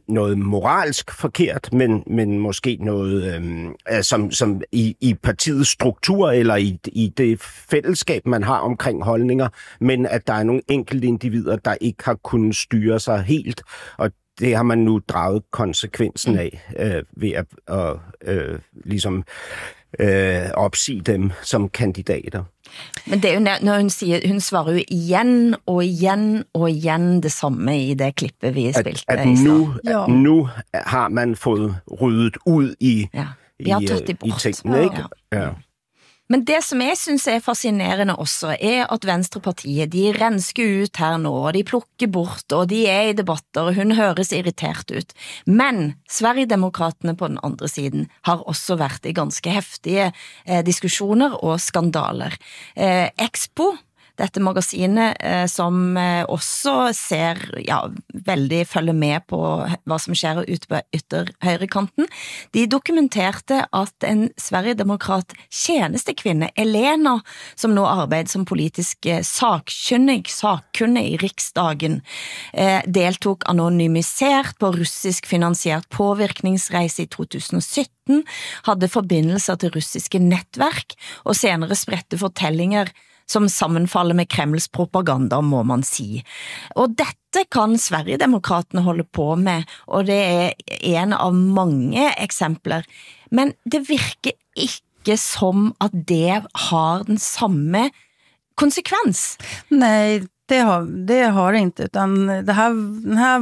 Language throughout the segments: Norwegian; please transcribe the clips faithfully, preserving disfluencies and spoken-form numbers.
noget moralsk forkert, men, men måske noget, øh, som, som i, i partiets struktur eller i, i det fællesskab, man har omkring holdninger, men at der er nogle enkelte individer, der ikke har kunnet styre sig helt, og det har man nu draget konsekvensen af øh, ved at og, øh, ligesom øh, opsige dem som kandidater. Men det er jo når hun siger, hun svarer jo igen og igen og igen det samme i det klippet vi spilte. At, at nu, ja. nu har man fået ryddet ud i, ja. Vi har tatt det bort. i tingene, ikke? Ja. Ja. Men det som jeg synes er fascinerende også, er at Venstrepartiet, de rensker ut her nå, og de plukker bort, og de er i debatter, og hun høres irritert ut. Men Sverigedemokraterne på den andre siden har også vært i ganske heftige eh, diskussioner og skandaler. Eh, Expo, dette magasinet eh, som eh, også ser, ja, veldig følger med på hva som skjer ute på ytterhøyrekanten, de dokumenterte at en Sverigedemokrat tjenestekvinne, Elena, som nå arbeider som politisk eh, sakkynnig, sakkunnig i Riksdagen, eh, deltok anonymisert på russisk finansiert påvirkningsreise i to tusen og sytten, hadde forbindelser til russiske nettverk, og senere spredte fortellinger som sammenfaller med Kremls propaganda, må man si. Og dette kan Sverigedemokraterne holde på med, og det er en av mange eksempler. Men det virker ikke som at det har den samme konsekvens. Nej, det har det har det inte, utan det här den här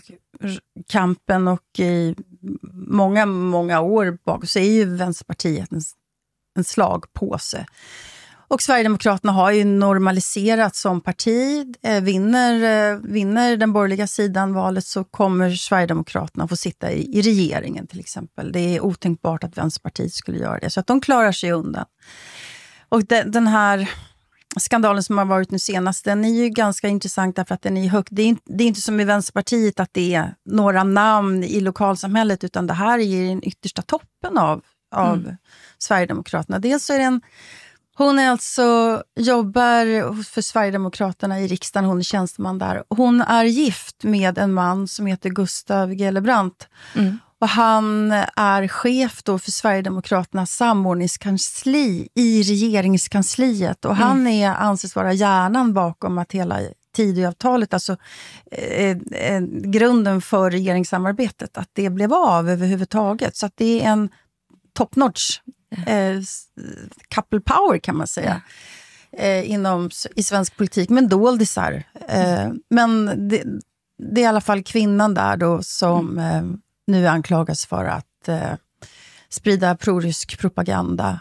valkampen och i många många år bak så är ju Vänsterpartiet en, en slagpåse. Och Sverigedemokraterna har ju normaliserat som parti. Eh, vinner, eh, vinner den borgerliga sidan valet så kommer Sverigedemokraterna få sitta i, i regeringen till exempel. Det är otänkbart att Vänsterpartiet skulle göra det. Så att de klarar sig undan. Och de, den här skandalen som har varit nu senast, den är ju ganska intressant därför att den är högt. Det är, inte, det är inte som i Vänsterpartiet att det är några namn i lokalsamhället, utan det här är ju den yttersta toppen av, av mm. Sverigedemokraterna. Dels så är det en Hon är alltså, jobbar för Sverigedemokraterna i riksdagen, hon är tjänsteman där. Hon är gift med en man som heter Gustav Gellebrant. Mm. Och han är chef då för Sverigedemokraternas samordningskansli i regeringskansliet. Och han är, anses vara hjärnan bakom att hela Tidöavtalet, alltså eh, eh, grunden för regeringssamarbetet, att det blev av överhuvudtaget. Så att det är en top-notch Eh, couple power kan man säga ja. eh, inom, i svensk politik, men doldisar eh, men det, det är i alla fall kvinnan där då som mm. eh, nu anklagas för att eh, sprida prorysk propaganda.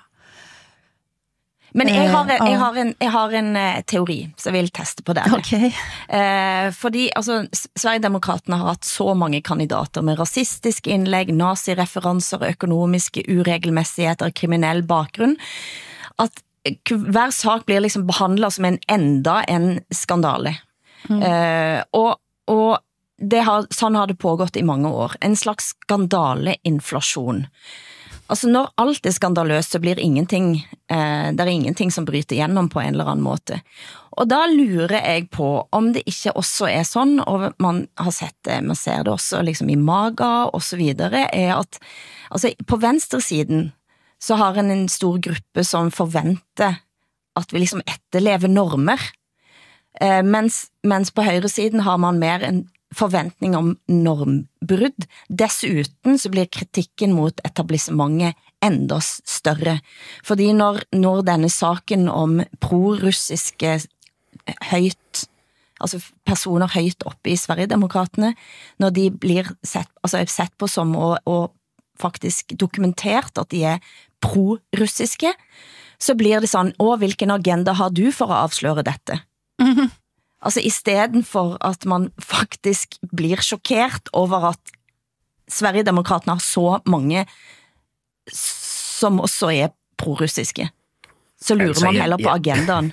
Men jeg har, jeg har, en, jeg har en uh, teori, så jeg vil teste på det. Okay. Uh, fordi altså, Sverigedemokraterne har hatt så mange kandidater med rasistiske innlegg, nazireferanser, økonomiske uregelmessigheter, kriminell bakgrunn, at hver sak blir liksom behandlet som en enda en skandale. Mm. Uh, og, og det har, sånn har det pågått i mange år. En slags skandaleinflasjon. Altså når alt er skandaløst så blir ingenting, eh, det er ingenting som bryter gjennom på en eller annen måte. Og da lurer jeg på om det ikke også er sånn, og man har sett det, man ser det også liksom i maga og så videre, er at altså, på venstresiden så har en en stor gruppe som forventer at vi liksom etterlever normer, eh, mens, mens på høyresiden har man mer en forventning om normbrudd. Dessuten så blir kritikken mot etablissementet enda større. Fordi når, når denne saken om pro-russiske høyt, altså personer høyt oppe i Sverigedemokraterne, når de blir sett, altså sett på som og, og faktisk dokumentert at de er pro-russiske, så blir det sånn, å, hvilken agenda har du for å avsløre dette? Mhm. Altså i stedet for at man faktisk blir sjokkert over at Sverigedemokraterne har så mange som også er pro-russiske, så lurer altså, man heller ja, på agendaen.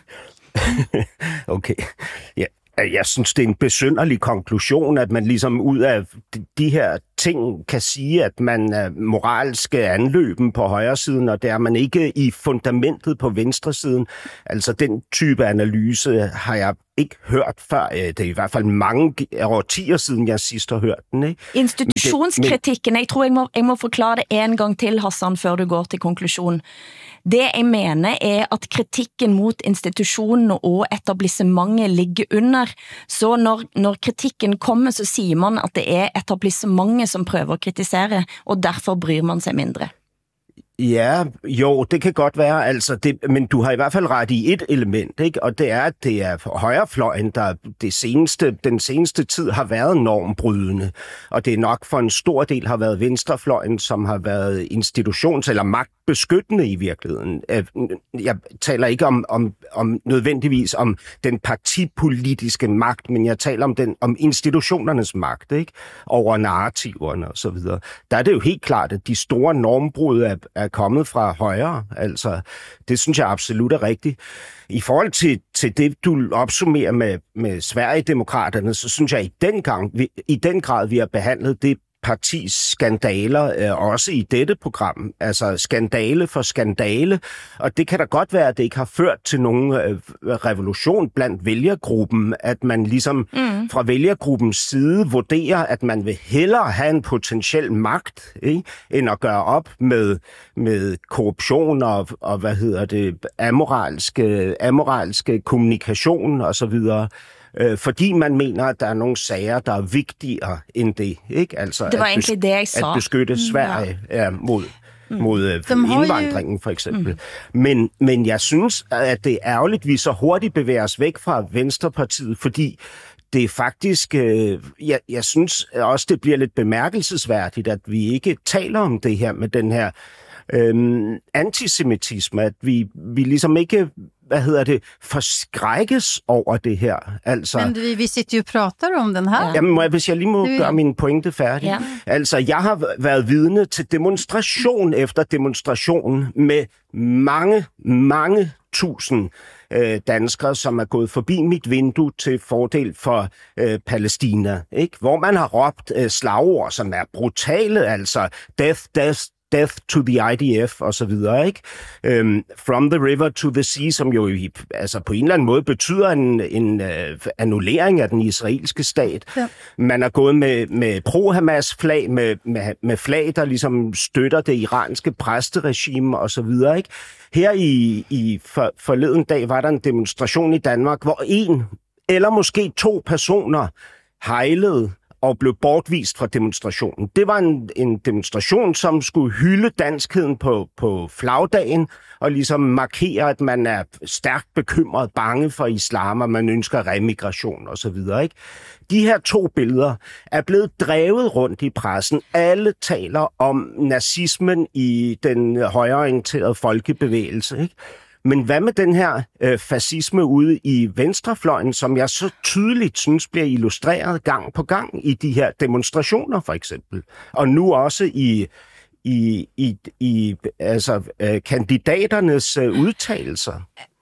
Okay, ja. Jeg synes, det er en besynderlig konklusion, at man ligesom ud af de her ting kan sige, at man er moralske anløben på højre siden, og det er man ikke i fundamentet på venstre siden. Altså den type analyse har jeg ikke hørt før. Det er i hvert fald mange årtier siden, jeg sidst har hørt den. Ikke? Institutionskritikken, jeg tror, jeg må, jeg må forklare det en gang til, Hassan, før du går til konklusion. Det jeg mener er at kritikken mot institutionerne og etablissementet ligger under. Så når, når kritikken kommer, så siger man at det er etablissementet som prøver at kritisere, og derfor bryr man sig mindre. Ja, jo, det kan godt være, altså det, men du har i hvert fald ret i et element, ikke? Og det er, at det er højrefløjen, der det seneste, den seneste tid har været normbrydende, og det er nok for en stor del har været venstrefløjen, som har været institutions- eller magtbeskyttende i virkeligheden. Jeg taler ikke om, om, om nødvendigvis om den partipolitiske magt, men jeg taler om, den, om institutionernes magt, ikke? Over narrativerne og så videre. Der er det jo helt klart, at de store normbrud er, er kommet fra højre. Altså, det synes jeg absolut er rigtigt. I forhold til, til det, du opsummerer med, med Sverigedemokraterne, så synes jeg i den, gang, vi, i den grad, vi har behandlet det partis skandaler, øh, også i dette program. Altså skandale for skandale. Og det kan da godt være, at det ikke har ført til nogen øh, revolution blandt vælgergruppen, at man ligesom mm. fra vælgergruppens side vurderer, at man vil hellere have en potentiel magt, ikke, end at gøre op med, med korruption og, og hvad hedder det, amoralske, amoralske kommunikation og så videre. Fordi man mener, at der er nogle sager, der er vigtigere end det. Ikke? Altså det var at egentlig det, jeg sa. At beskytte Sverige ja. Ja, mod, mm. mod indvandringen, for eksempel. Mm. Men, men jeg synes, at det er ærgerligt, at vi så hurtigt bevæger os væk fra Venstrepartiet, fordi det er faktisk, øh, jeg, jeg synes også, det bliver lidt bemærkelsesværdigt, at vi ikke taler om det her med den her Øhm, antisemitisme, at vi, vi ligesom ikke, hvad hedder det, forskrækkes over det her. Altså, men vi, vi sitter jo og prater om den her. Jamen, må jeg, hvis jeg lige må gøre min pointe færdig. Ja. Altså, jeg har været vidne til demonstration efter demonstration med mange, mange tusind øh, danskere, som er gået forbi mit vindue til fordel for øh, Palæstina, ikke? Hvor man har råbt øh, slagord, som er brutale, altså death, death, death to the I D F og så videre, ikke? Um, from the river to the sea, som jo i, altså på en eller anden måde betyder en, en uh, annullering af den israelske stat. Ja. Man er gået med, med pro-Hamas-flag, med, med, med flag, der ligesom støtter det iranske præsteregime og så videre, ikke? Her i, i for, forleden dag var der en demonstration i Danmark, hvor en eller måske to personer hejlede og blev bortvist fra demonstrationen. Det var en, en demonstration, som skulle hylde danskheden på, på flagdagen, og ligesom markere, at man er stærkt bekymret, bange for islam, og man ønsker remigration og så videre, ikke? De her to billeder er blevet drevet rundt i pressen. Alle taler om nazismen i den højreorienterede folkebevægelse, ikke? Men hvad med den her øh, fascisme ude i venstrefløjen, som jeg så tydeligt synes bliver illustreret gang på gang i de her demonstrationer, for eksempel. Og nu også i, i, i, i altså, øh, kandidaternes øh, udtalelser.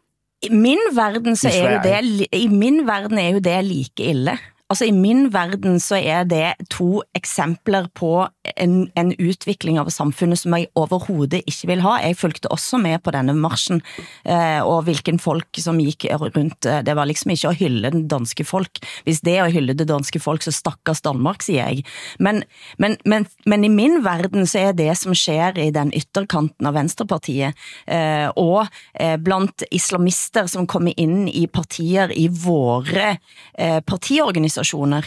I min verden, så er jo det, i min verden er jo det like ille. Altså i min verden så er det to eksempler på en, en utvikling av samfunnet som jeg overhovedet ikke vil ha. Jeg fulgte også med på denne marsjen, eh, og hvilken folk som gik rundt. Det var liksom ikke å hylle den danske folk. Hvis det er å hylle det danske folk, så stakkars Danmark, sier jeg. Men, men, men, men i min verden så er det som skjer i den ytterkanten av Venstrepartiet, eh, og eh, blant islamister som kommer inn i partier i våre eh, partiorganisasjoner,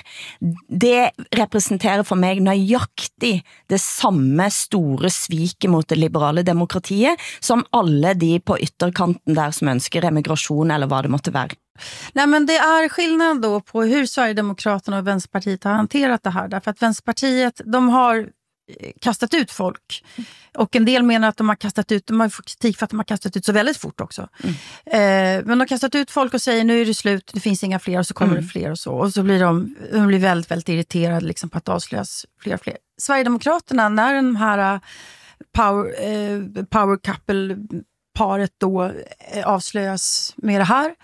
det representerer for meg nøyaktig det samme store sviket mot det liberale demokratiet som alle de på ytterkanten der som ønsker emigrasjon eller vad det måtte være. Nej, men det är skillnad då på hur Sverigedemokraterna och Vänsterpartiet har hanterat det här. Därför att Vänsterpartiet, de har kastat ut folk. Och en del menar att de har kastat ut, de har fått kritik för att de har kastat ut så väldigt fort också. Mm. Eh, men de har kastat ut folk och säger nu är det slut, det finns inga fler och så kommer mm. det fler och så. Och så blir de, de blir väldigt, väldigt irriterade liksom på att avslöjas fler och fler. Sverigedemokraterna, när den här power, eh, power couple-paret då eh, avslöjas med det här,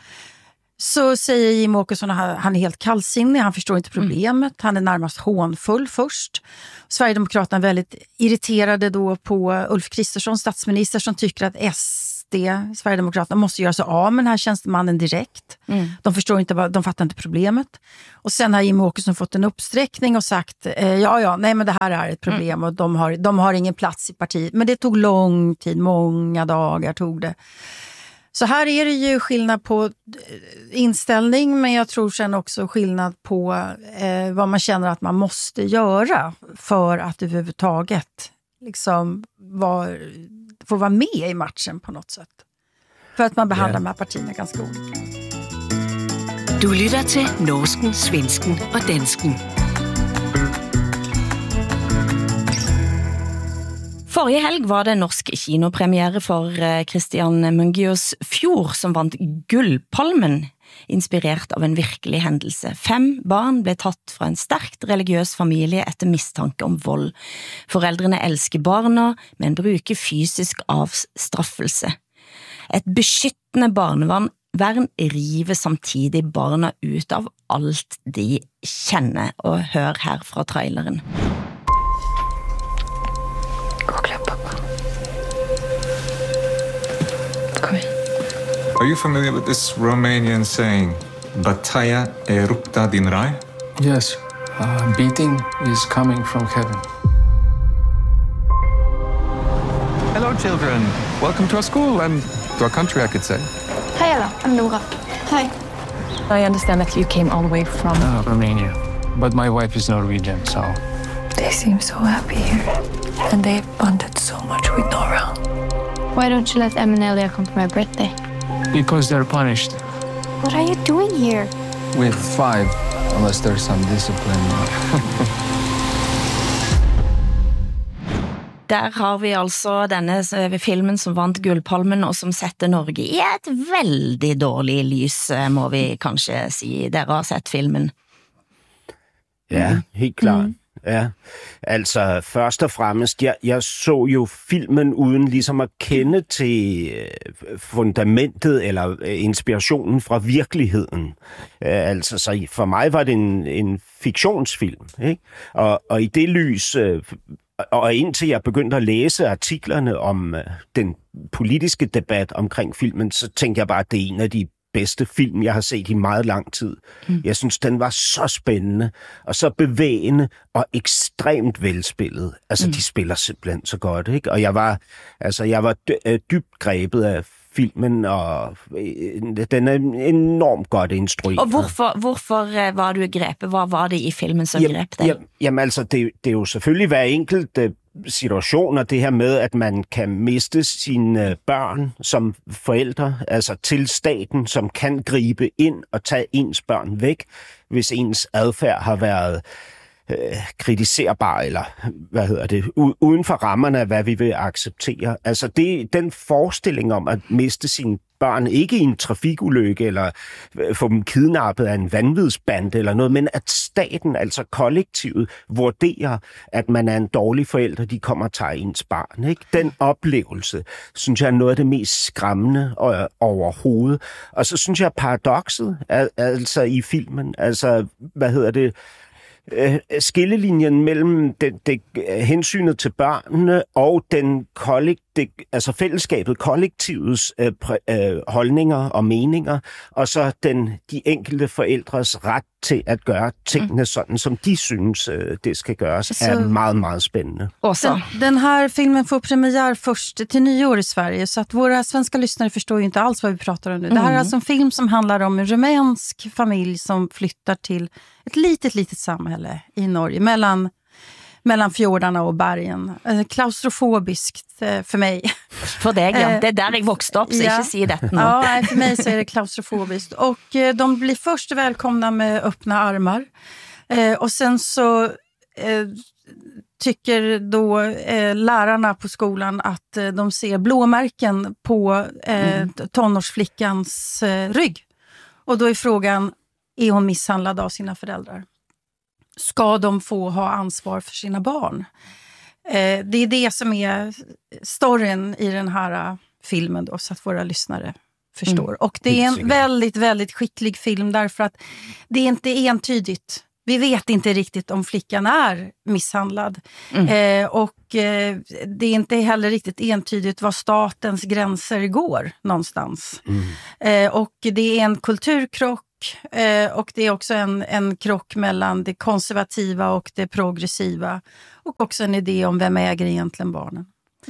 så säger Jimmie Åkesson att han är helt kallsinnig, han förstår inte problemet, han är närmast hånfull först. Sverigedemokraterna är väldigt irriterade då på Ulf Kristersson, statsminister, som tycker att S D, Sverigedemokraterna, måste göra sig av med den här tjänstemannen direkt. Mm. De förstår inte, vad, de fattar inte problemet. Och sen har Jimmie Åkesson fått en uppsträckning och sagt, eh, ja, ja, nej men det här är ett problem mm. och de har, de har ingen plats i partiet. Men det tog lång tid, många dagar tog det. Så här är det ju skillnad på inställning, men jag tror sen också skillnad på eh, vad man känner att man måste göra för att överhuvudtaget liksom var, få vara med i matchen på något sätt. För att man behandlar yeah. de här partierna ganska olika. Du lytter til norsken, svensken og dansken. Forrige helg var det norsk kinopremiere for Christian Mungios Fjord, som vant Gullpalmen, inspirert av en virkelig hendelse. Fem barn blev tatt fra en stærkt religiøs familie etter mistanke om vold. Foreldrene elsker barna, men bruker fysisk avstraffelse. Et beskyttende barnevern Vern river samtidig barna ut av alt de kjenner, og hør her fra traileren. Gå og klap, pappa. Kom igen. Are you familiar with this Romanian saying, Bataia e rupta din rai? Yes, uh, beating is coming from heaven. Hello, children. Welcome to our school and to our country, I could say. Hi, Ella. I'm Nora. Hi. I understand that you came all the way from... Uh, Romania. But my wife is Norwegian, so... They seem so happy here. And they've bonded so much with Nora. Why don't you let Em and Elia come for my birthday? Because they're punished. What are you doing here? With five, unless there's some discipline. Der har vi altså denne filmen som vant Gullpalmen, og som setter Norge i et veldig dårlig lys, må vi kanskje si. Dere har sett filmen. Ja, helt klart. Mm. Ja, altså først og fremmest, jeg, jeg så jo filmen uden ligesom at kende til fundamentet eller inspirationen fra virkeligheden. Altså, så for mig var det en, en fiktionsfilm, ikke? Og, og i det lys... Og indtil jeg begyndte at læse artiklerne om øh, den politiske debat omkring filmen, så tænkte jeg bare, at det er en af de bedste film, jeg har set i meget lang tid. Mm. Jeg synes, den var så spændende, og så bevægende, og ekstremt velspillet. Altså, mm. de spiller simpelthen så godt, ikke? Og jeg var, altså, jeg var dy- dybt grebet af filmen, og øh, den er enormt godt instrueret. Og hvorfor, hvorfor var du grebet? Hvad var det i filmen, som jamen, greb dig? Jamen, jamen altså, det, det er jo selvfølgelig hver enkelt øh, situationer, det her med, at man kan miste sine børn som forældre, altså til staten, som kan gribe ind og tage ens børn væk, hvis ens adfærd har været øh, kritiserbar, eller hvad hedder det, u- uden for rammerne af, hvad vi vil acceptere. Altså det, den forestilling om at miste sine børn, ikke i en trafikulykke, eller få dem kidnappet af en vanvidsbande eller noget, men at staten, altså kollektivet, vurderer, at man er en dårlig forælder, de kommer og tager ens barn. Ikke? Den oplevelse, synes jeg, er noget af det mest skræmmende overhovedet. Og så synes jeg, paradokset, altså i filmen, altså, hvad hedder det, skillelinjen mellem det, det, hensynet til børnene og den kollekt, det, altså fællesskabet, kollektivets øh, præ, øh, holdninger og meninger, og så den, de enkelte forældres ret til at gøre tingene mm. sådan, som de synes, øh, det skal gøres, så, er meget, meget spændende. Den, den här filmen får premiär först till nyår i Sverige, så att våra svenska lyssnare förstår ju inte alls vad vi pratar om nu. Mm. Det här är alltså en film som handlar om en rumänsk familj som flyttar till ett litet, litet samhälle i Norge, mellan, mellan fjordarna och bergen. Klaustrofobiskt för mig. För dig, ja. Det är där jag vuxit upp, så ja. Inte säga det nu. Ja, för mig så är det klaustrofobiskt. Och de blir först välkomna med öppna armar. Och sen så eh, tycker då eh, lärarna på skolan att eh, de ser blåmärken på eh, mm. tonårsflickans eh, rygg. Och då är frågan, är hon misshandlad av sina föräldrar? Ska de få ha ansvar för sina barn? Eh, det är det som är storyn i den här filmen då, så att våra lyssnare förstår. Mm. Och det är en väldigt, väldigt skicklig film därför att det är inte entydigt. vi vet inte riktigt om flickan är misshandlad. Mm. Eh, och eh, det är inte heller riktigt entydigt var statens gränser går någonstans. Mm. Eh, och det är en kulturkrock. Eh, och det är också en, en krock mellan det konservativa och det progressiva. Och också en idé om vem äger egentligen barnen.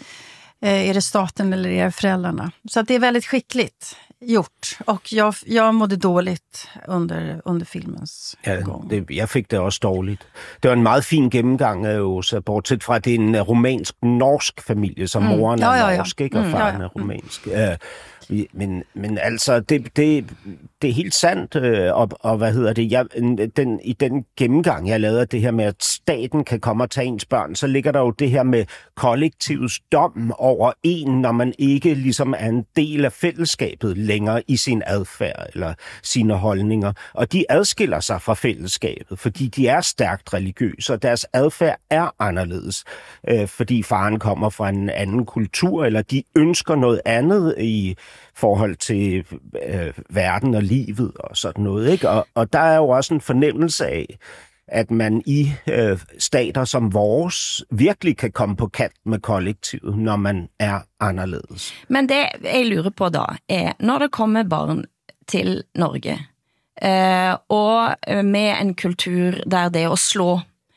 Eh, är det staten eller är det föräldrarna? Så att det är väldigt skickligt gjort. Och jag, jag mådde dåligt under, under filmens ja, gång. Det, jag fick det också dåligt. Det var en meget fin gennemgang af Åsa, bortset fra, at det er en romansk-norsk familie, som mm. moren er ja, ja, ja. norsk, ikke? Og mm, faren ja, ja. er romansk. Mm. Uh, Men, men altså, det, det, det er helt sandt, øh, og, og hvad hedder det, jeg, den, i den gennemgang, jeg lavede det her med, at staten kan komme og tage ens børn, så ligger der jo det her med kollektivets dom over en, når man ikke ligesom er en del af fællesskabet længere i sin adfærd eller sine holdninger. Og de adskiller sig fra fællesskabet, fordi de er stærkt religiøse, og deres adfærd er anderledes, øh, fordi faren kommer fra en anden kultur, eller de ønsker noget andet i forhold til øh, verden og livet og sådan noget, ikke? Og, og der er jo også en fornemmelse af, at man i øh, stater som vores virkelig kan komme på kant med kollektivet, når man er anderledes. Men det jeg lurer på da, er, når det kommer barn til Norge, øh, og med en kultur der det å slå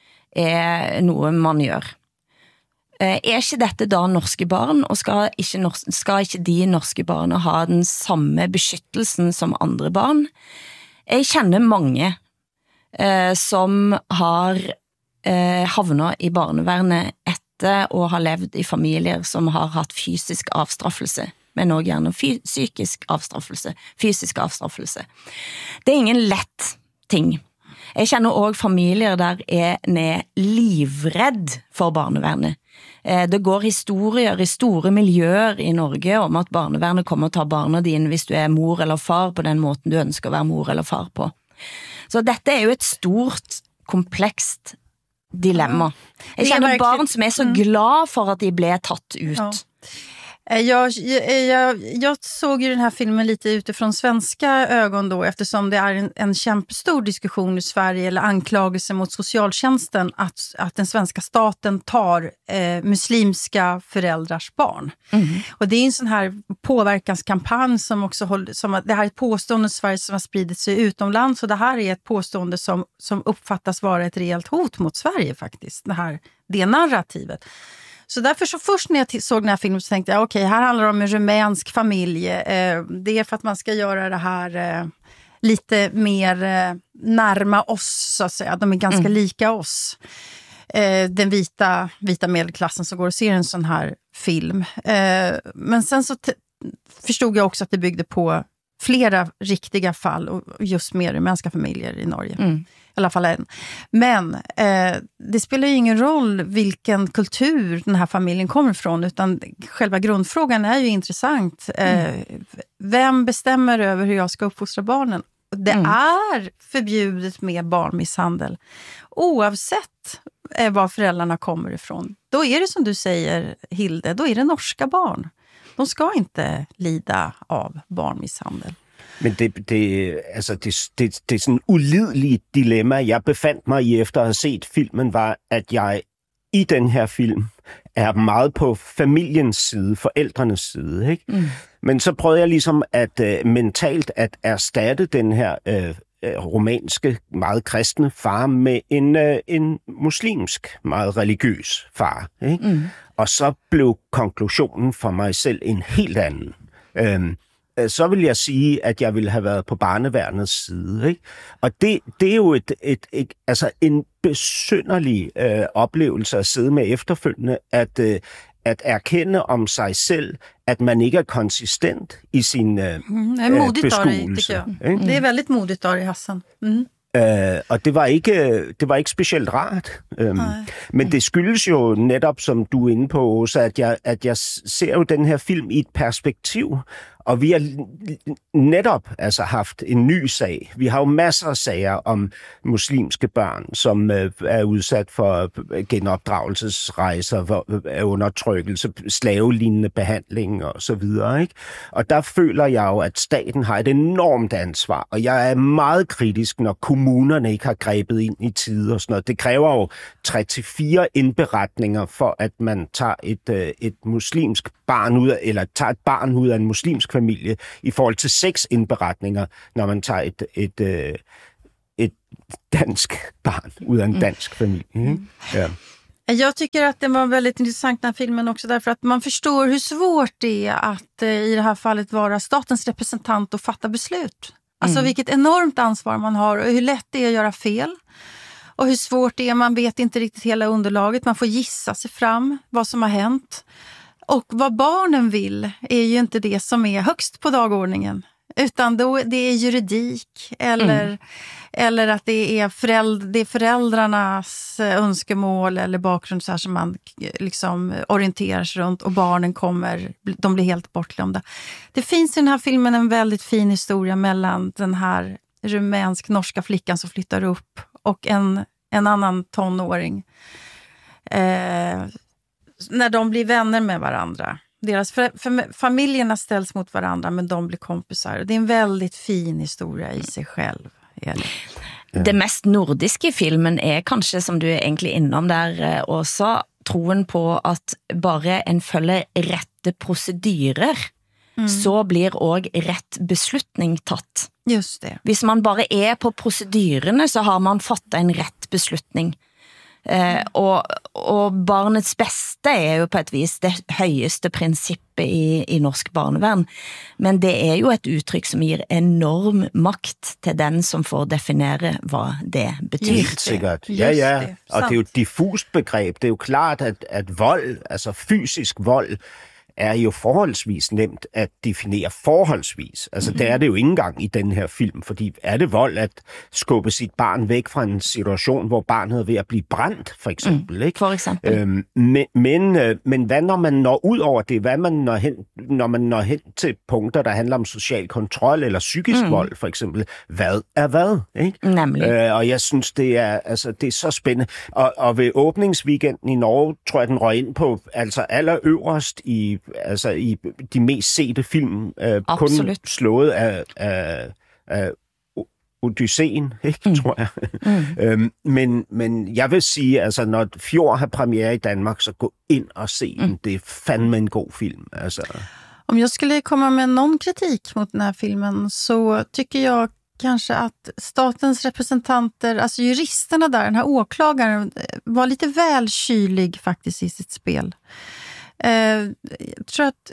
er noe man gjør, Er ikke dette da norske barn, og skal ikke, norsk, skal ikke de norske barna ha den samme beskyttelsen som andre barn? Jeg kjenner mange eh, som har eh, havnet i barnevernet etter å ha levd i familier som har hatt fysisk avstraffelse, men også gjerne fy- psykisk avstraffelse, fysisk avstraffelse. Det er ingen lett ting. Jeg kjenner også familier der en er livredd for barnevernet. Det går historier i store miljøer i Norge om at barnevernet kommer og tar barna dine hvis du er mor eller far på den måten du ønsker å være mor eller far på. Så dette er jo et stort, komplekst dilemma. Jeg kjenner barn som er så glad for at de ble tatt ut. Ja. Jag, jag, jag såg ju den här filmen lite utifrån svenska ögon då, eftersom det är en, en kämpestor diskussion i Sverige, eller anklagelse mot socialtjänsten att, att den svenska staten tar eh, muslimska föräldrars barn. Mm. Och det är en sån här påverkanskampanj som också håller, som, det här är ett påstående i Sverige som har spridit sig utomlands, och det här är ett påstående som, som uppfattas vara ett rejält hot mot Sverige faktiskt, det här, det narrativet. Så därför så först när jag såg den här filmen så tänkte jag, okej, okay, här handlar det om en rumänsk familj. Eh, det är för att man ska göra det här eh, lite mer eh, närma oss, så att säga. De är ganska mm. lika oss. Eh, den vita, vita medelklassen som går och ser en sån här film. Eh, men sen så t- förstod jag också att det byggde på flera riktiga fall, och just mer rumänska familjer i Norge. Mm. I alla fall en. Men eh, det spelar ju ingen roll vilken kultur den här familjen kommer ifrån, utan själva grundfrågan är ju intressant. Eh, mm. Vem bestämmer över hur jag ska uppfostra barnen? Det mm. är förbjudet med barnmisshandel. Oavsett eh, var föräldrarna kommer ifrån. Då är det som du säger, Hilde, då är det norska barn. De ska inte lida av barnmisshandel. Men det, det, altså det, det, det er sådan en ulidelig dilemma, jeg befandt mig i efter at have set filmen, var, at jeg i den her film er meget på familiens side, forældrenes side, ikke? Mm. Men så prøvede jeg ligesom at uh, mentalt at erstatte den her uh, romanske, meget kristne far med en, uh, en muslimsk, meget religiøs far, ikke? Mm. Og så blev konklusionen for mig selv en helt anden. Um, så vil jeg sige, at jeg ville have været på barneværnets side, ikke? Og det, det er jo et, et, et, altså en besynderlig øh, oplevelse at sidde med efterfølgende, at, øh, at erkende om sig selv, at man ikke er konsistent i sin øh, mm, det er modigt, beskuelse. Mm. Det er väldigt modigt, Ari Hassan. Mm. Uh, og det var ikke det var ikke specielt rart. Um, men det skyldes jo netop, som du er inde på, Åsa, at jeg, at jeg ser jo den her film i et perspektiv, Og vi har netop altså haft en ny sag. Vi har jo masser af sager om muslimske børn, som øh, er udsat for genopdragelsesrejser, for, øh, undertrykkelse, slavelignende behandling og så videre, ikke? Og der føler jeg jo, at staten har et enormt ansvar, og jeg er meget kritisk, når kommunerne ikke har grebet ind i tide og sådan noget. Det kræver jo tre til fire indberetninger for, at man tager et, øh, et muslimsk barn ud af, eller tager et barn ud af en muslimsk familie, i forhold til seks indberetninger, når man tager et, et, et, et dansk barn ud af en dansk familie. Mm. Ja. Jag tycker att det var väldigt intressant den här filmen också, därför att man förstår hur svårt det är att i det här fallet vara statens representant och fatta beslut. Alltså mm. vilket enormt ansvar man har och hur lätt det är att göra fel. Och hur svårt det är, man vet inte riktigt hela underlaget, man får gissa sig fram vad som har hänt. Och vad barnen vill är ju inte det som är högst på dagordningen. Utan då, det är juridik eller, mm. eller att det är, föräldr- det är föräldrarnas önskemål eller bakgrund så här som man liksom orienterar sig runt och barnen kommer, de blir helt bortglömda. Det finns i den här filmen en väldigt fin historia mellan den här rumänsk-norska flickan som flyttar upp och en, en annan tonåring. Eh, när de blir vänner med varandra. Deras för, för, familjerna ställs mot varandra, men de blir kompisar. Det är en väldigt fin historia i sig själv. Det mest nordiske i filmen er kanskje, som du er egentlig innom der også, troen på at bare en følger rette procedurer, mm. så blir også rett beslutning tatt. Just det. Hvis man bare er på procedurerne, så har man fattet en rett beslutning. Eh, og, og barnets beste er jo på et vis det høyeste prinsippet i, i norsk barnevern, men det er jo et uttrykk som gir enorm makt til den som får definere hvad det betyder. Helt sikkert, ja ja, og det er jo et diffust begreb. Det er jo klart, at, at vold, altså fysisk vold, er jo forholdsvis nemt at definere forholdsvis. Altså, mm-hmm. det er det jo ikke engang i den her film, fordi er det vold at skubbe sit barn væk fra en situation, hvor barnet er ved at blive brændt, for eksempel, mm, ikke? For eksempel. Øhm, men, men, øh, men hvad når man når ud over det? Hvad man når hen, når man når hen til punkter, der handler om social kontrol eller psykisk mm. vold, for eksempel? Hvad er hvad, ikke? Nemlig. Øh, og jeg synes, det er, altså, det er så spændende. Og, og ved åbningsweekenden i Norge, tror jeg, den røg ind på altså allerøverst i altså i de mest sete film, øh, kun slået af, af, af Odysseen, ikke, mm. tror jeg. Mm. øhm, men, men jeg vil sige, altså når Fjord har premiere i Danmark, så gå ind og se mm. den. Det er fandme en god film. Altså. Om jag skulle komma med någon kritik mot den här filmen, så tycker jag kanske att statens representanter, alltså juristerna där, den här åklagaren, var lite väl kylig faktiskt i sitt spel. Eh, jag tror att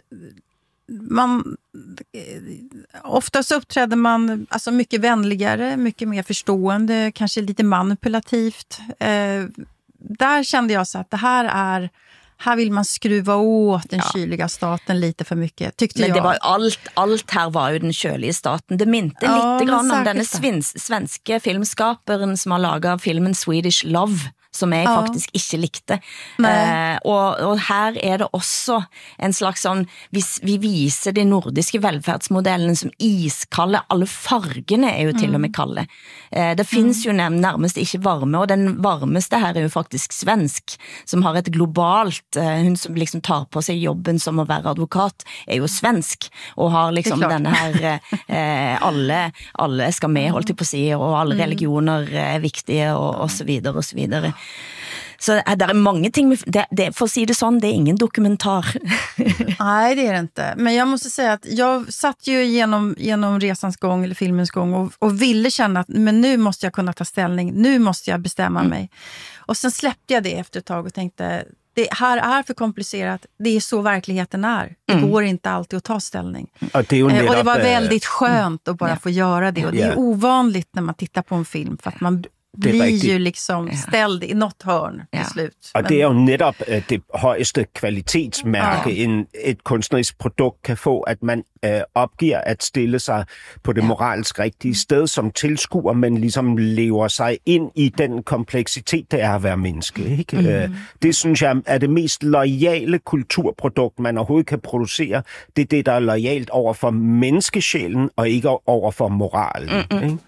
man eh, oftast uppträder man alltså mycket vänligare, mycket mer förstående, kanske lite manipulativt. Eh, där kände jag så att det här är här vill man skruva åt den ja. kyliga staten lite för mycket, tyckte Men jag. Men det var allt, allt här var ju den kyliga staten. Det minte ja, lite grann om denne svins, svenske filmskaperen som har laget filmen Swedish Love, som jeg ja. faktisk ikke likte. Eh, og, og her er det også en slags sånn, hvis vi viser de nordiske velferdsmodellen som iskalde, alle fargene er jo til og med kalde. Eh, det finns mm. jo nærmest ikke varme, og den varmeste her er jo faktisk svensk, som har et globalt, eh, hun som liksom tar på sig jobben som å være advokat, er jo svensk, og har liksom denne her, eh, alle, alle skal med, holdt jeg på å si, og alle mm. religioner er viktige, og, og så videre, og så videre. Så det är många ting, det, det, för att säga det sån, det är ingen dokumentar. Nej, det är det inte. Men jag måste säga att jag satt ju genom, genom resans gång eller filmens gång och, och ville känna att men nu måste jag kunna ta ställning, nu måste jag bestämma mm. mig. Och sen släppte jag det efter ett tag och tänkte, det här är för komplicerat, det är så verkligheten är. Det mm. går inte alltid att ta ställning. Ja, det eh, och det var väldigt skönt att bara mm. få göra det. Och det är ovanligt när man tittar på en film för att man blir ju liksom ställd i något hörn till Ja. slut. Og det er jo netop øh, det højeste kvalitetsmærke, Ja. en, et kunstnerisk produkt kan få, at man øh, opgiver at stille sig på det moralsk rigtige sted som tilskuer, men ligesom lever sig ind i den kompleksitet, det er at være menneske. Ikke? Mm. Øh, det synes jeg er det mest loyale kulturprodukt, man overhovedet kan producere. Det er det, der er loyalt over for menneskesjælen, og ikke over for moralen. Mm-mm. Ikke?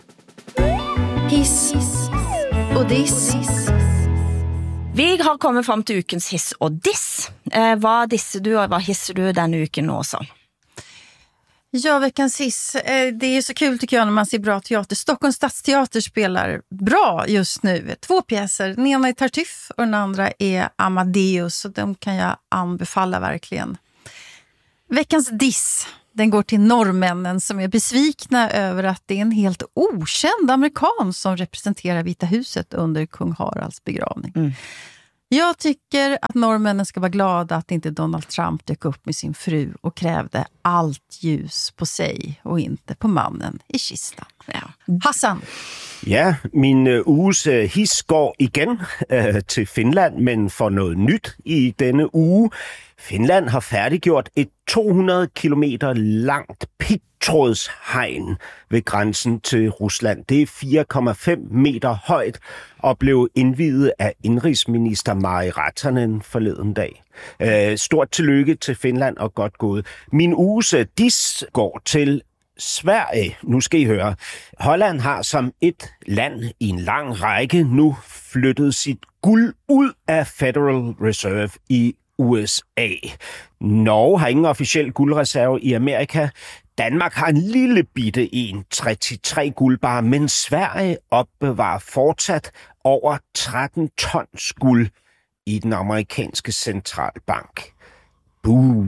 Hiss og diss. Vi har kommet frem til ukens hiss og diss. Eh, Hvad disser du, og hvad hisser du denne uken også? Ja, veckans hiss. Eh, Det är så kul tycker jag när man ser bra teater. Stockholms stadsteater spelar bra just nu. Två pjäser. Den ena är Tartuffe och den andra är Amadeus. Så de kan jag anbefalla verkligen. Veckans diss. Den går till norrmännen som är besvikna över att det är en helt okänd amerikan som representerar Vita huset under kung Haralds begravning. Mm. Jag tycker att norrmännen ska vara glada att inte Donald Trump dök upp med sin fru och krävde allt ljus på sig och inte på mannen i kistan. Ja. Hassan. Ja, min øh, uges øh, his går igen øh, til Finland, men for noget nyt i denne uge. Finland har færdiggjort et to hundrede kilometer langt pigtrådshegn ved grænsen til Rusland. Det er fire komma fem meter højt og blev indviet af indrigsminister Mari Rantanen forleden dag. Øh, stort tillykke til Finland og godt gået. Min uges øh, dis går til Sverige. Nu skal I høre. Holland har som et land i en lang række nu flyttet sit guld ud af Federal Reserve i U S A. Norge har ingen officiel guldreserve i Amerika. Danmark har en lille bitte en, treogtres guldbar, men Sverige opbevarer fortsat over tretten tons guld i den amerikanske centralbank. Buh.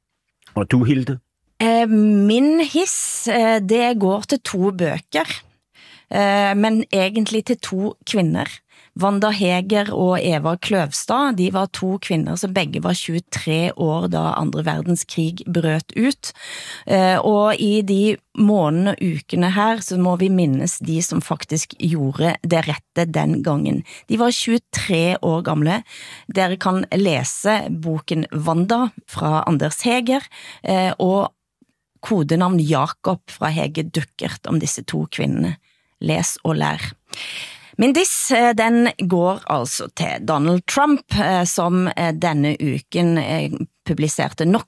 Og du, Hilde? Eh, Min hiss, eh, det går til to bøker, eh, men egentlig til to kvinner. Wanda Heger og Eva Kløvstad, de var to kvinner som begge var tjuetre år da andre verdenskrig brøt ut. Eh, og i de månedene og ukene her, så må vi minnes de som faktisk gjorde det rette den gangen. De var tjuetre år gamle. Dere kan lese boken Wanda fra Anders Heger, eh, og kodenavn Jakob fra Hege Duckert om disse to kvinnerne. Les og lær. Min diss, den går altså til Donald Trump, som denne uken publiserte nok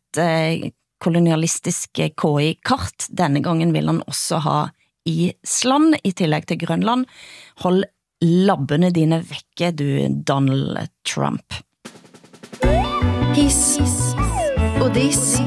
et kolonialistisk K I-kart. Denne gangen vil han også ha Island i tillegg til Grønland. Hold labbene dine vekke, du Donald Trump. Hiss og diss.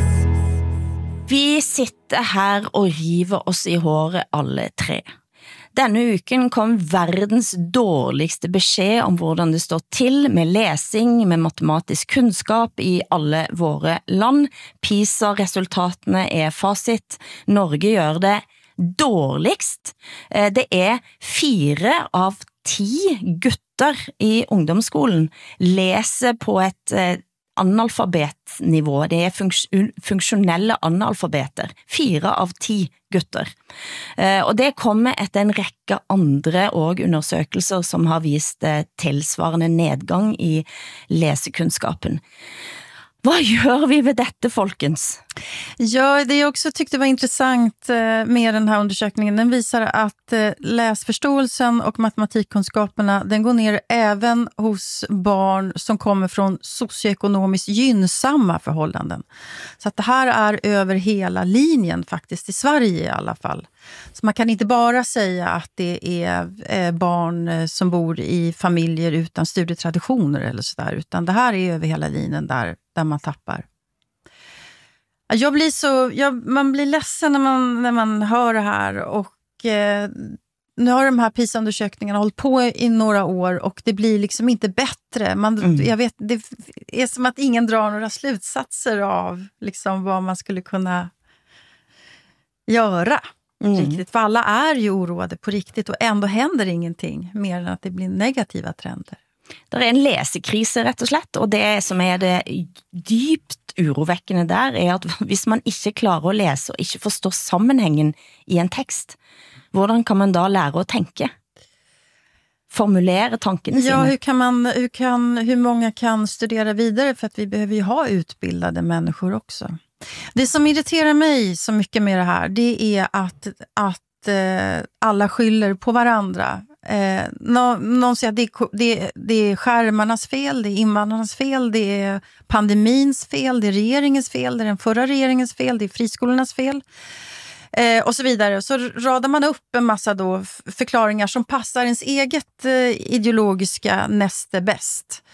Vi sitter her og river oss i håret alle tre. Denne uken kom verdens dårligste beskjed om hvordan det står til med lesing, med matematisk kunnskap i alle våre land. PISA-resultatene er fasit. Norge gjør det dårligst. Det er fire av ti gutter i ungdomsskolen leser på et analfabetnivå. Det er funksjonelle analfabeter. Fire av ti gutter. Og det kommer etter en rekke andre og undersøkelser som har vist tilsvarende nedgang i lesekunnskapen. Vad gör vi med detta, folkens? Ja, det jag också tyckte var intressant med den här undersökningen, den visar att läsförståelsen och matematikkunskaperna, den går ner även hos barn som kommer från socioekonomiskt gynnsamma förhållanden. Så att det här är över hela linjen faktiskt, i Sverige i alla fall. Så man kan inte bara säga att det är barn som bor i familjer utan studietraditioner eller sådär, utan det här är över hela linjen där, där man tappar. Jag blir så, jag, man blir ledsen när man, när man hör det här, och eh, nu har de här PISA-undersökningarna hållit på i några år och det blir liksom inte bättre. Man, mm. jag vet, det är som att ingen drar några slutsatser av liksom vad man skulle kunna göra. Mm. Riktigt, för alla är ju oroade på riktigt, och ändå händer ingenting mer än att det blir negativa trender. Det er en lesekrise rett og slett, og det som er det dypt urovekkende der er at hvis man ikke klarer å lese og ikke forstår sammenhengen i en tekst, hvordan kan man da lære å tenke? formulera tankarna sina. Ja, hur kan man, hur kan, hur många kan studera vidare, för att vi behöver ju ha utbildade människor också. Det som irriterar mig så mycket med det här, det är att, att eh, alla skyller på varandra. Eh, nå, någon säger att det, det, det är skärmarnas fel, det är invandrarnas fel, det är pandemins fel, det är regeringens fel, det är den förra regeringens fel, det är friskolornas fel. Eh, och så vidare. Så radar man upp en massa då förklaringar som passar ens eget eh, ideologiska näste bäst.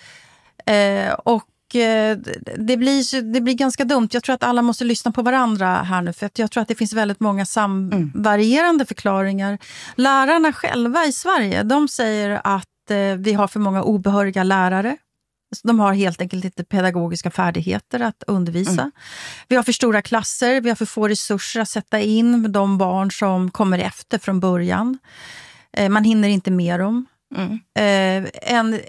Eh, och eh, det, blir, det blir ganska dumt. Jag tror att alla måste lyssna på varandra här nu, för att jag tror att det finns väldigt många samvarierande mm. förklaringar. Lärarna själva i Sverige, de säger att eh, vi har för många obehöriga lärare. De har helt enkelt inte pedagogiska färdigheter att undervisa. Mm. Vi har för stora klasser, vi har för få resurser att sätta in med de barn som kommer efter från början. Eh, man hinner inte med dem. Mm. Eh, en,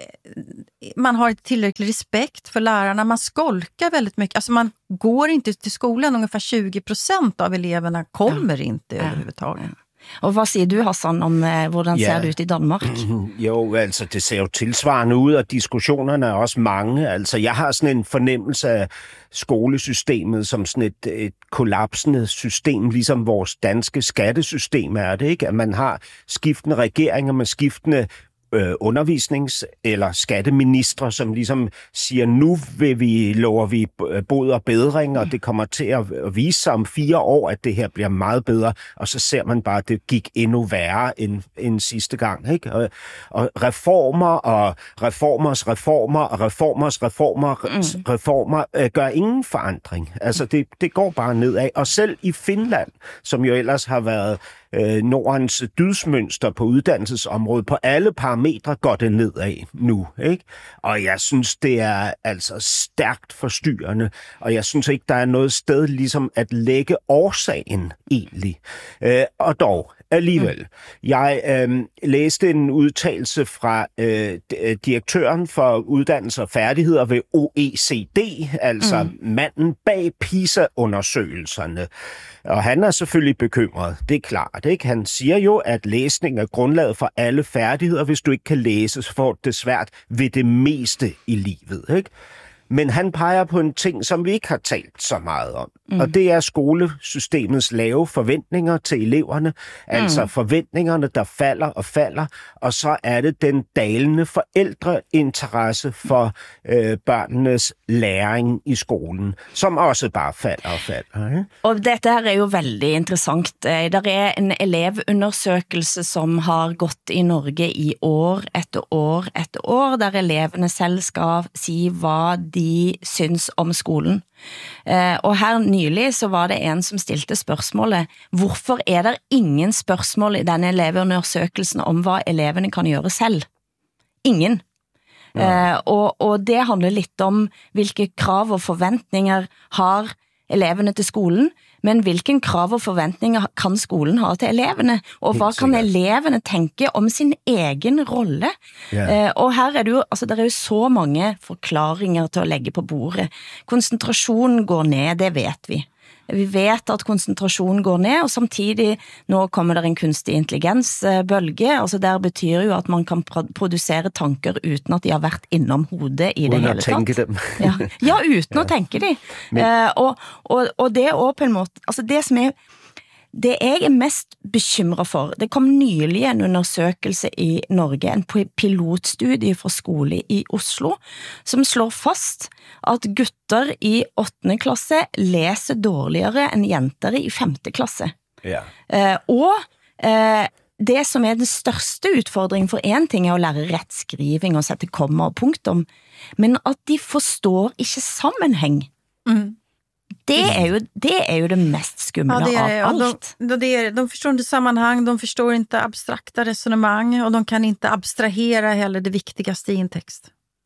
man har inte tillräcklig respekt för lärarna. Man skolkar väldigt mycket. Alltså man går inte till skolan. Ungefär tjugo procent av eleverna kommer ja. inte ja. överhuvudtaget. Ja. Og hvad siger du, Hassan, om uh, hvordan ja. ser det ud i Danmark? Jo, altså det ser jo tilsvarende ud, og diskussionerne er også mange. Altså jeg har sådan en fornemmelse af skolesystemet som sådan et, et kollapsende system, ligesom vores danske skattesystem er det, ikke? At man har skiftende regeringer med skiftende øh, undervisnings- eller skatteministre, som ligesom siger, nu vil vi, lover vi bod og bedring, og det kommer til at vise sig om fire år, at det her bliver meget bedre, og så ser man bare, at det gik endnu værre end, end sidste gang. Ikke? Og, og reformer og reformers reformer og reformers reformer, mm. reformer øh, gør ingen forandring. Altså det, det går bare nedad. Og selv i Finland, som jo ellers har været øh, Nordens dydsmønster på uddannelsesområdet, på alle parametre går det nedad nu. Ikke? Og jeg synes, det er altså stærkt forstyrrende, og jeg synes ikke, der er noget sted ligesom at lægge årsagen egentlig. Øh, og dog, alligevel. Mm. Jeg øh, læste en udtalelse fra øh, direktøren for uddannelse og færdigheder ved O E C D, altså mm. manden bag PISA-undersøgelserne. Og han er selvfølgelig bekymret, det er klart. Ikke? Han siger jo, at læsning er grundlaget for alle færdigheder. Hvis du ikke kan læse, så får du det svært ved det meste i livet. Ikke? Men han peger på en ting, som vi ikke har talt så meget om. Mm. Og det er skolesystemets lave forventninger til eleverne. Altså mm. forventningerne, der falder og falder. Og så er det den dalende forældreinteresse for øh, børnenes læring i skolen, som også bare falder og falder. Ikke? Og dette her er jo veldig interessant. Der er en elevundersøgelse, som har gått i Norge i år etter år etter år, der eleverne selv skal si hvad de syns om skolen. Uh, og her nylig så var det en som stilte spørgsmålet, hvorfor er der ingen spørgsmål i denne elevundersøkelsen om hvad eleverne kan gøre selv? Ingen. Ja. Uh, og, og det handler lidt om, hvilke krav og forventninger har eleverne til skolen, men hvilken krav og forventninger kan skolen ha til eleverne, og hvad kan eleverne tænke om sin egen rolle? Yeah. Uh, og her er det jo, altså der er jo så mange forklaringer til at lægge på bordet. Koncentrationen går ned, det vet vi. Vi vet at koncentrationen går ned, og samtidig nå kommer der en kunstig intelligensbølge, altså der betyder jo at man kan producere tanker uden at de har været innom hodet i det uden hele at tænke tatt. dem. ja. ja, uten ja. at tænke de. Men... Uh, og, og, og det er også på en måte, altså det som er, det jeg er mest bekymret for, det kom nylig en undersøkelse i Norge, en pilotstudie fra skole i Oslo, som slår fast at gutter i åttende klasse læser dårligere end jenter i femte klasse. Ja. Uh, og uh, det som er den største udfordringen for en ting er at lære rettskriving og sætte komma og punktum, men at de forstår ikke sammenhæng. Mm. Det är ju det är ju det mest skumla ja, det är, av allt. De, det är, de förstår inte sammanhang, de förstår inte abstrakta resonemang och de kan inte abstrahera heller det viktigaste i en text.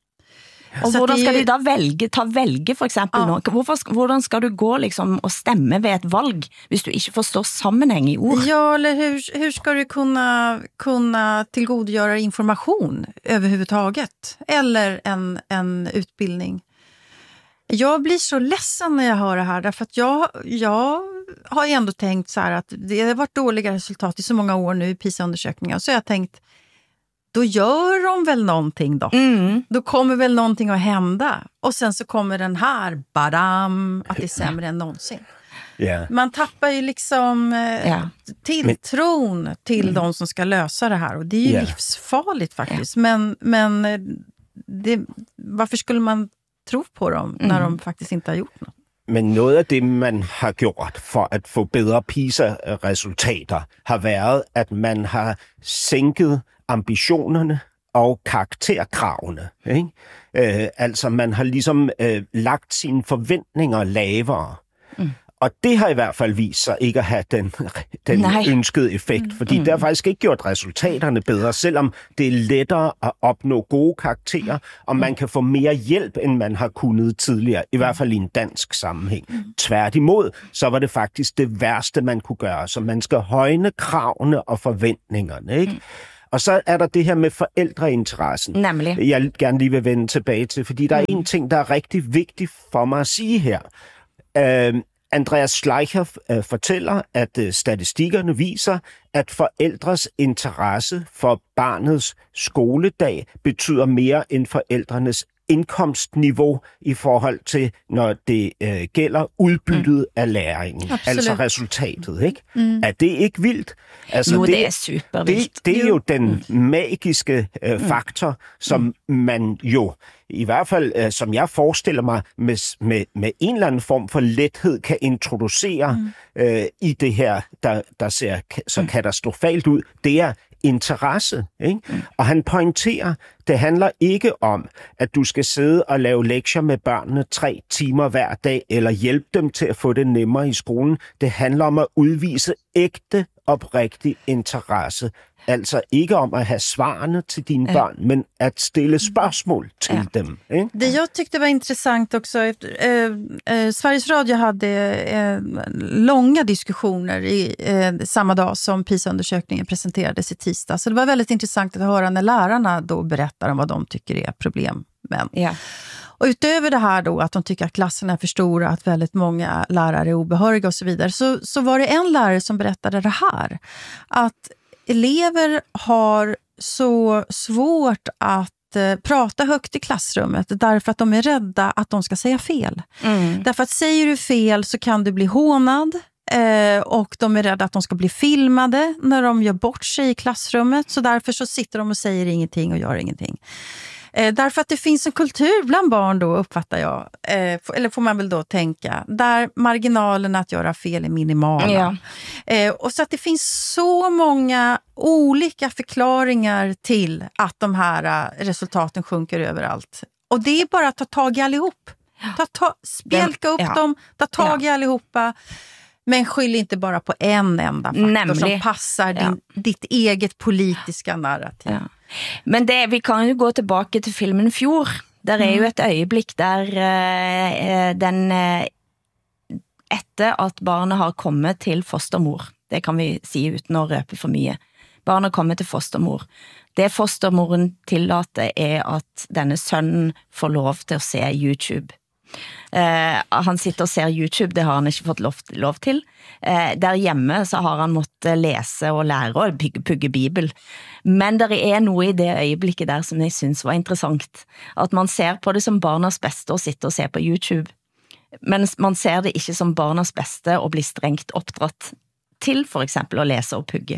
Og så hvordan skal de da velge, ta velge for eksempel ja. nå? Hvorfor, hvordan skal du gå liksom og stemme ved et valg, hvis du ikke forstår sammenhæng i ord? Ja, eller hur, hur ska du kunna, kunna tillgodogöra information överhuvudtaget? Eller en, en utbildning? Jag blir så ledsen när jag hör det här, därför att jag, jag har ju ändå tänkt så här att det har varit dåliga resultat i så många år nu i PISA-undersökningar, så jag har tänkt, då gör de väl någonting då. Mm. Då kommer väl någonting att hända. Och sen så kommer den här, badam, att det är sämre än någonsin. Yeah. Man tappar ju liksom eh, yeah. tilltron men, till mm. de som ska lösa det här. Och det är ju yeah. livsfarligt faktiskt. Yeah. Men, men det, varför skulle man tro på dem mm. när de faktiskt inte har gjort något? Men noget af det, man har gjort for at få bedre PISA-resultater, har været, at man har sænket ambitionerne og karakterkravene. Ikke? Øh, altså, man har ligesom øh, lagt sine forventninger lavere. Mm. Og det har i hvert fald vist sig ikke at have den, den ønskede effekt, fordi mm. det har faktisk ikke gjort resultaterne bedre, selvom det er lettere at opnå gode karakterer, og man kan få mere hjælp, end man har kunnet tidligere, i hvert fald i en dansk sammenhæng. Mm. Tværtimod, så var det faktisk det værste, man kunne gøre, så man skal højne kravene og forventningerne, ikke? Mm. Og så er der det her med forældreinteressen, Nemlig. jeg gerne lige vil vende tilbage til, fordi der er mm. en ting, der er rigtig vigtig for mig at sige her. Øh, Andreas Schleicher øh, fortæller, at øh, statistikkerne viser, at forældres interesse for barnets skoledag betyder mere end forældrenes indkomstniveau i forhold til, når det øh, gælder udbyttet mm. af læringen. Absolut. Altså resultatet, ikke? Mm. Er det ikke vildt? Altså, jo, det, det er super vildt. Det, det er jo den mm. magiske øh, faktor, som mm. man jo, i hvert fald øh, som jeg forestiller mig, med, med, med en eller anden form for lethed kan introducere mm. øh, i det her, der, der ser så mm. katastrofalt ud. Det er interesse, ikke? Mm. Og han pointerer, det handler ikke om, at du skal sidde og lave lektier med børnene tre timer hver dag, eller hjælpe dem til at få det nemmere i skolen. Det handler om at udvise ægte, oprigtig interesse. Altså ikke om at have svarene till dina ja. barn, men att ställa spørgsmål till ja. dem. Eh? Det jag tyckte var intressant också, eh, eh, Sveriges Radio hade eh, långa diskussioner i, eh, samma dag som PISA-undersökningen presenterades i tisdag. Så det var väldigt intressant att höra när lärarna då berättar om vad de tycker är problem. Men. Ja. Och utöver det här då, att de tycker att klasserna är för stora, att väldigt många lärare är obehöriga och så vidare, så, så var det en lärare som berättade det här. Att elever har så svårt att eh, prata högt i klassrummet därför att de är rädda att de ska säga fel. Mm. Därför att säger du fel så kan du bli hånad eh, och de är rädda att de ska bli filmade när de gör bort sig i klassrummet. Så därför så sitter de och säger ingenting och gör ingenting. Eh, därför att det finns en kultur bland barn då, uppfattar jag, eh, eller får man väl då tänka, där marginalerna att göra fel är minimala. Ja. Eh, och så att det finns så många olika förklaringar till att de här resultaten sjunker överallt. Och det är bara att ta tag i allihop. Ta, ta, spjälka upp ja. dem, ta tag i ja. allihopa. Men skyll inte bara på en enda faktor Nämlig. som passar din, ja. ditt eget politiska narrativ. Ja. Men det, vi kan ju gå tillbaka till filmen Fjord. Där är mm. ju ett ögonblick där eh, den eh, efter att barnet har kommit till fostermor. Det kan vi si utan att röpa för mycket. Barnet kommer till fostermor. Det fostermoren tillåter är att denne sønnen får lov till att se YouTube. Uh, han sitter og ser YouTube, det har han ikke fått lov, lov til. Uh, der hjemme så har han måttet lese og lære og pugge, pugge Bibel. Men der er noe i det øyeblikket der som jeg synes var interessant. At man ser på det som barnas beste å sitte og se på YouTube. Men man ser det ikke som barnas beste å bli strengt oppdratt til for eksempel å lese og pugge.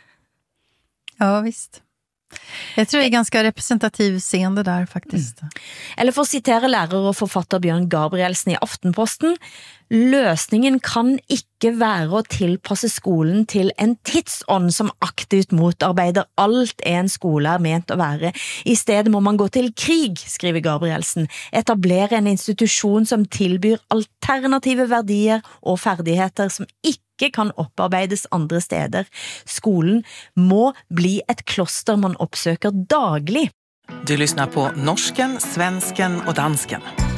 Ja, visst. Jag tror det är ganska representativ scen det där faktiskt. Mm. Eller för att citera lärare och författare Bjørn Gabrielsen i Aftenposten, løsningen kan ikke være å tilpasse skolen til en tidsånd som aktivt motarbeider alt en skole er ment å være. I stedet må man gå til krig, skriver Gabrielsen, etablere en institusjon som tilbyr alternative verdier og ferdigheter som ikke kan opparbeides andre steder. Skolen må bli et kloster man oppsøker daglig. Du lyssnar på norsken, svensken och dansken.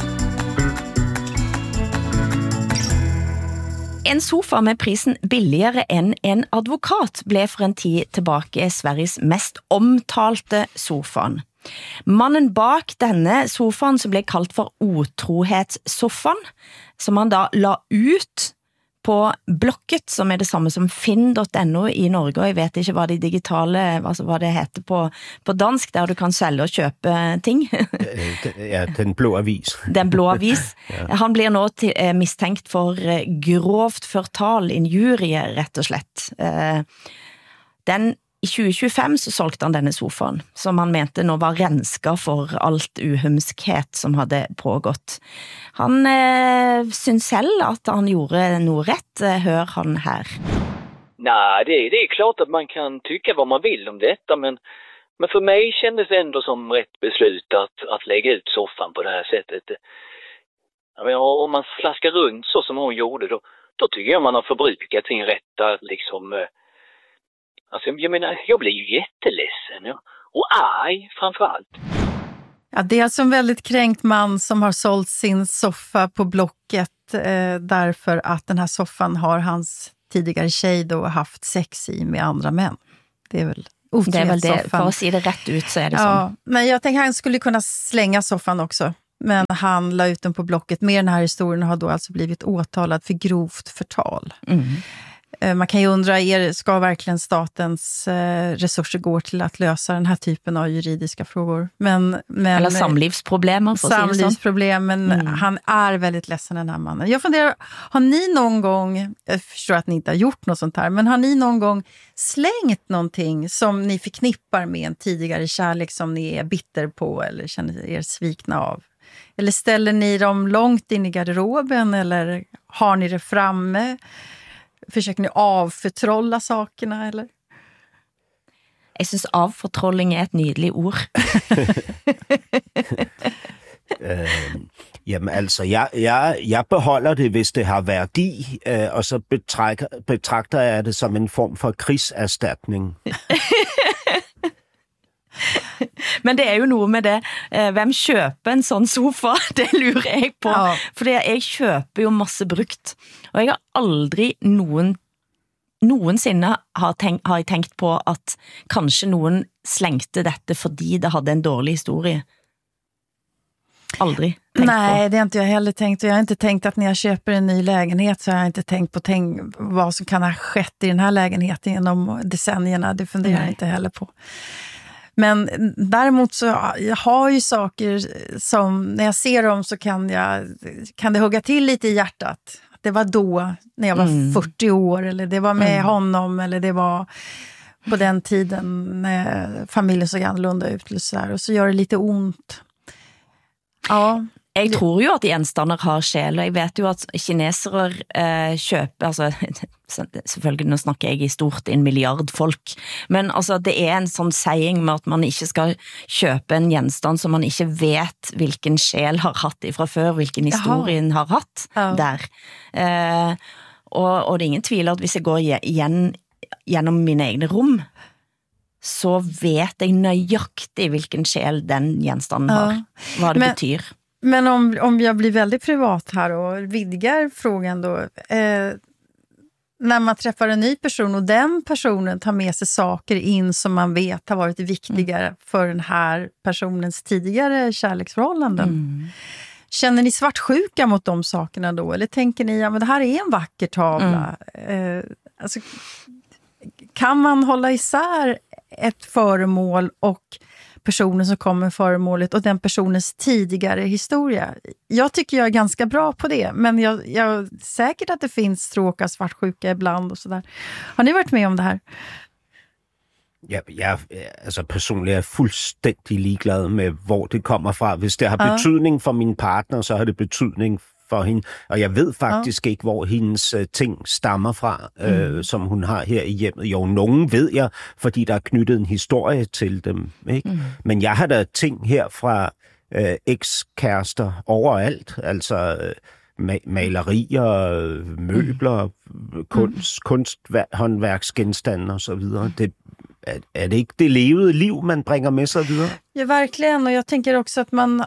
En sofa med prisen billigere enn en advokat ble for en tid tilbake Sveriges mest omtalte sofaen. Mannen bak denne sofaen som ble kalt for otrohetssofaen, som han da la ut på Blocket, som är det samme som finn punktum no i Norge, og jeg vet ikke hva de digitale, altså hva det heter på, på dansk, der du kan sælge og køpe ting. Ja, den blå avis. Den blå avis. Ja. Han blir nå til, eh, mistænkt for eh, grovt fortal, injurie, rett og slett. Eh, den I tjue tjuefem så solgte han denne sofaen, som han mente nå var renska for alt uhumskhet som hadde pågått. Han eh, synes selv at han gjorde noe rätt. Hör han här. Nej, det, det är klart att man kan tycka vad man vill om detta, men, men för mig kändes det ändå som rätt beslut att, att lägga ut soffan på det här sättet. Jag menar, om man slaskar runt så som hon gjorde, då, då tycker jag man har förbrukat sin rätta liksom... Alltså, jag menar, jag blir ju jätteledsen, ja. Och arg framförallt. Ja, det är alltså en väldigt kränkt man som har sålt sin soffa på Blocket eh, därför att den här soffan har hans tidigare tjej då haft sex i med andra män. Det är väl Det är väl det, för att se det rätt ut så är det ja, så. Men jag tänker han skulle kunna slänga soffan också. Men han la ut den på Blocket med den här historien och har då alltså blivit åtalad för grovt förtal. Mm. Man kan ju undra, är, ska verkligen statens eh, resurser gå till att lösa den här typen av juridiska frågor? Men, men, Eller samlivsproblem. Samlivsproblem, men mm. han är väldigt ledsen, den här mannen. Jag funderar, har ni någon gång, jag förstår att ni inte har gjort något sånt här, men har ni någon gång slängt någonting som ni förknippar med en tidigare kärlek som ni är bitter på eller känner er svikna av? Eller ställer ni dem långt in i garderoben eller har ni det framme? Försöker ni avförtrolla sakerna, eller? Jag synes avfortrolling är ett nydelig ord. øh, jamen altså, jeg, jeg, jeg beholder det, hvis det har værdi, øh, og så betragter, betragter jeg det som en form for krigserstatning. Men det är ju nog med det. Vem köper en sån sofa? Det lurer jag på. Ja. För jag köper ju masse brukt. Och jag har aldrig någon någonsinne har, tänk, har jag tänkt på att kanske någon slängte detta fordi det hade en dålig historia. Aldrig tänkt Nej, på. det har inte jag heller tänkt. Jag har inte tänkt att när jag köper en ny lägenhet så har jag inte tänkt på tänk, vad som kan ha skett i den här lägenheten genom decennierna. Det funderar Nej. jag inte heller på. Men däremot så jag har ju saker som när jag ser dem så kan, jag, kan det hugga till lite i hjärtat. Det var då när jag var mm. fyrtio år eller det var med mm. honom eller det var på den tiden när familjen såg annorlunda ut och så, och så gör det lite ont. Ja. Jeg tror jo at gjenstander har sjæl, og jeg vet jo at kinesere eh, kjøper, altså selvfølgelig nå snakker jeg i stort en milliard folk, men altså det er en sånn saying med at man ikke skal kjøpe en gjenstand som man ikke vet hvilken sjæl har hatt ifra før, hvilken historien har hatt ja. der. Eh, og, og det er ingen tvil at hvis jeg går igjen gjennom mine egne rom, så vet jeg nøyaktig hvilken sjæl den gjenstanden har, hva det men, betyr. Men om, om jag blir väldigt privat här och vidgar frågan då. Eh, när man träffar en ny person och den personen tar med sig saker in som man vet har varit viktigare mm. för den här personens tidigare kärleksförhållanden. Mm. Känner ni svartsjuka mot de sakerna då? Eller tänker ni, ja men det här är en vacker tavla. Mm. Eh, alltså, kan man hålla isär ett föremål och personen som kommer föremålet och den personens tidigare historia? Jag tycker jag är ganska bra på det, men jag, jag säkert att det finns stråkar svartsjuka ibland och sådär. Har ni varit med om det här? Ja, jeg altså personligt er fuldstændig ligeglad med, hvor det kommer fra. Hvis det har ja. betydning for min partner, så har det betydning for hende. Og jeg ved faktisk ja. ikke, hvor hendes uh, ting stammer fra, uh, mm. som hun har her i hjemmet. Jo, nogen ved jeg, fordi der er knyttet en historie til dem. Ikke? Mm. Men jeg har da ting her fra uh, ekskærester overalt. Altså uh, ma- malerier, møbler, mm. kunst, kunsthåndværksgenstande og så videre. Det är, är det inte det levede liv man bringer med sig vidare? Ja, verkligen. Och jag tänker också att man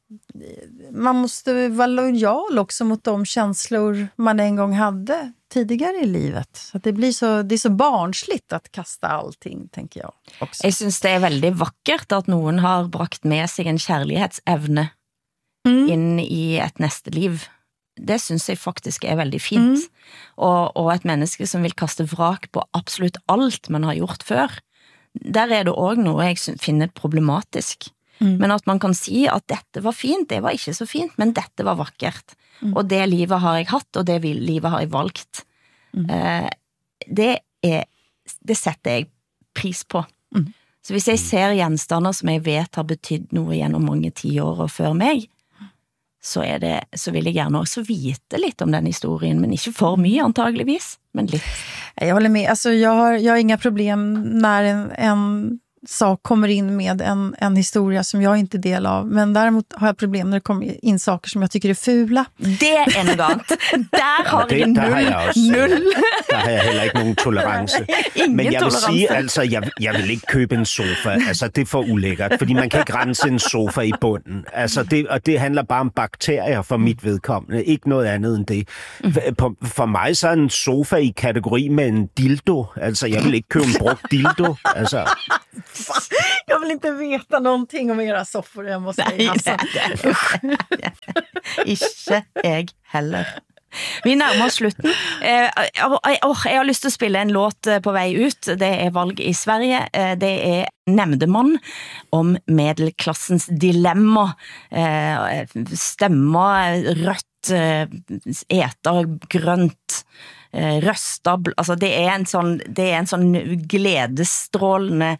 man måste vara lojal också mot de känslor man en gång hade tidigare i livet. Så att det blir så det är så barnsligt att kasta allting, tänker jag också. Jag syns det är väldigt vackert att någon har brakt med sig en kärlighetsevne mm. in i ett nästa liv. det synes jeg faktisk er veldig fint. Mm. Og, og et menneske som vil kaste vrak på absolutt alt man har gjort før, der er det også noe jeg finner problematisk. Mm. Men at man kan si at dette var fint, det var ikke så fint, men dette var vakkert. Mm. Og det livet har jeg hatt, og det livet har jeg valgt. Mm. Eh, det, er, det setter jeg pris på. Mm. Så hvis jeg ser gjenstander som jeg vet har betydd noe gjennom mange tiår og før meg, så, er det, så vil jeg gjerne også vite litt om den historien, men ikke for mye antageligvis, men litt. Jag håller med, alltså jag har, jag har inga problem när en, en sak kommer in med en, en historia som jag inte är del av, men däremot har jag problem när det kommer in saker som jag tycker är fula. Det är något annat. Där har ja, jag null. Har jag også, null. Der har jeg heller ikke nogen tolerance. Ingen men jeg vil tolerance. sige, altså, jeg, jeg vil ikke købe en sofa. Altså, det er for ulækkert, fordi man kan ikke rense en sofa i bunden. Altså, det, og det handler bare om bakterier for mit vedkommende. Ikke noget andet end det. For, for mig så er en sofa i kategori med en dildo. Altså, jeg vil ikke købe en brugt dildo. Altså... Jag vill inte veta någonting om era soffor, jag måste säga. Alltså. Ikke jeg heller. Vi nærmer oss slutten. Eh, jeg har lyst til å spille en låt på vei ut. Det er valg i Sverige. Det er Nämndeman om medelklassens dilemma. Eh, stemmer rødt, eter grønt, røsta, altså det er en sånn, det er en sånn gledesstrålende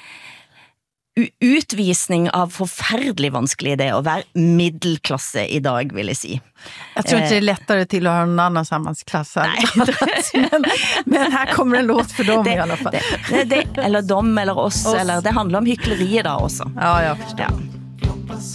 utvisning av forferdelig vanskelig det å være middelklasse i dag, vil jeg si. Jag tror inte det är lättare till att ha någon annan samhällsklass. men, men här kommer en låt för dem det, i alla fall. Det, det, eller dem eller oss, oss. Eller det handlar om hyckleriet da også. Ja, jag förstår. Ja.